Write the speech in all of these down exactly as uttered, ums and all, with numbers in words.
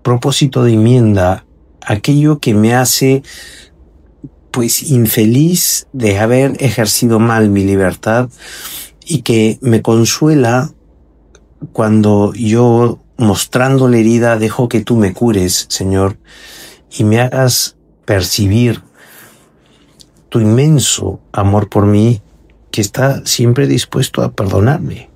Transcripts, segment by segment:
propósito de enmienda, aquello que me hace pues infeliz de haber ejercido mal mi libertad y que me consuela cuando yo, mostrando la herida, dejo que tú me cures, Señor, y me hagas percibir tu inmenso amor por mí, que está siempre dispuesto a perdonarme.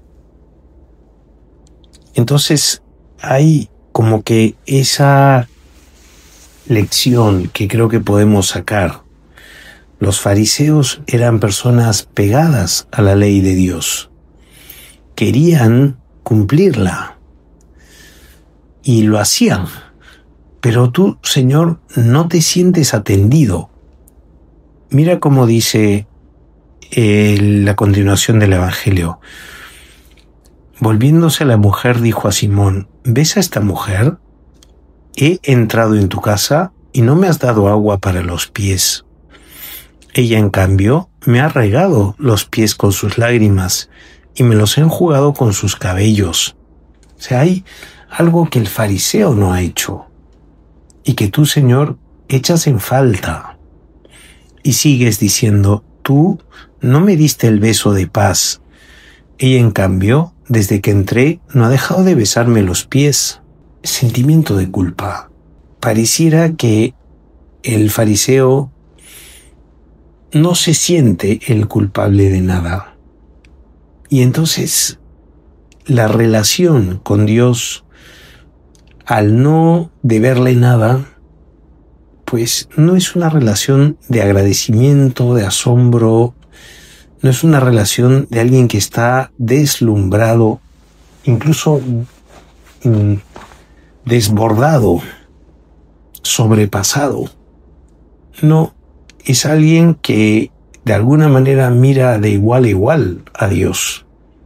Entonces hay como que esa lección que creo que podemos sacar. Los fariseos eran personas pegadas a la ley de Dios. Querían cumplirla y lo hacían. Pero tú, Señor, no te sientes atendido. Mira cómo dice eh, la continuación del Evangelio. Volviéndose la mujer, dijo a Simón: ¿ves a esta mujer? He entrado en tu casa y no me has dado agua para los pies. Ella, en cambio, me ha regado los pies con sus lágrimas y me los ha enjugado con sus cabellos. O sea, hay algo que el fariseo no ha hecho y que tú, Señor, echas en falta. Y sigues diciendo: tú no me diste el beso de paz. Ella, en cambio, desde que entré, no ha dejado de besarme los pies. Sentimiento de culpa. Pareciera que el fariseo no se siente el culpable de nada. Y entonces, la relación con Dios, al no deberle nada, pues no es una relación de agradecimiento, de asombro, no es una relación de alguien que está deslumbrado, incluso mm, desbordado, sobrepasado. No, es alguien que de alguna manera mira de igual a igual a Dios.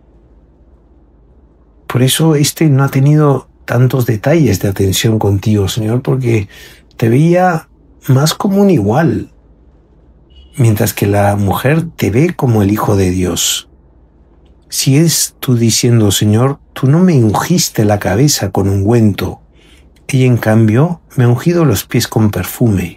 Por eso este no ha tenido tantos detalles de atención contigo, Señor, porque te veía más como un igual, mientras que la mujer te ve como el Hijo de Dios. Si es tú diciendo: Señor, tú no me ungiste la cabeza con ungüento, ella en cambio me ha ungido los pies con perfume.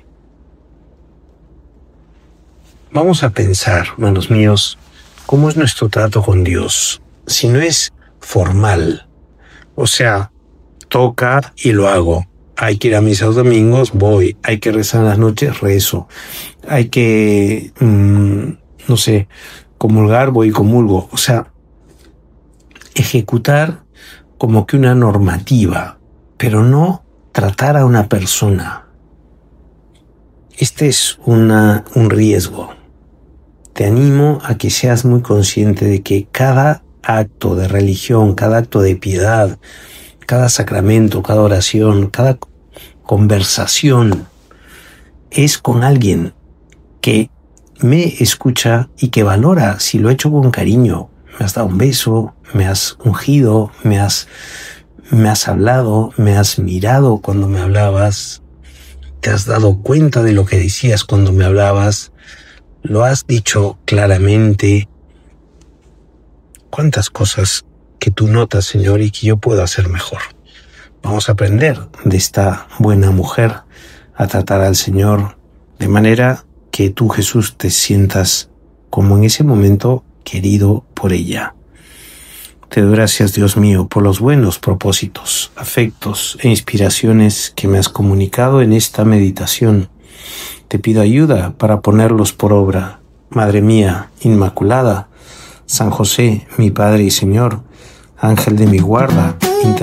Vamos a pensar, hermanos míos, cómo es nuestro trato con Dios. Si no es formal, o sea, toca y lo hago. Hay que ir a misa los domingos, voy. Hay que rezar en las noches, rezo. Hay que, mmm, no sé, comulgar, voy y comulgo. O sea, ejecutar como que una normativa, pero no tratar a una persona. Este es una, un riesgo. Te animo a que seas muy consciente de que cada acto de religión, cada acto de piedad, cada sacramento, cada oración, cada conversación es con alguien que me escucha y que valora si lo he hecho con cariño. Me has dado un beso, me has ungido, me has, me has hablado, me has mirado cuando me hablabas, te has dado cuenta de lo que decías cuando me hablabas, lo has dicho claramente. ¿Cuántas cosas que tú notas, Señor, y que yo puedo hacer mejor? Vamos a aprender de esta buena mujer a tratar al Señor de manera que tú, Jesús, te sientas como en ese momento querido por ella. Te doy gracias, Dios mío, por los buenos propósitos, afectos e inspiraciones que me has comunicado en esta meditación. Te pido ayuda para ponerlos por obra. Madre mía, Inmaculada, San José, mi Padre y Señor, Ángel de mi guarda,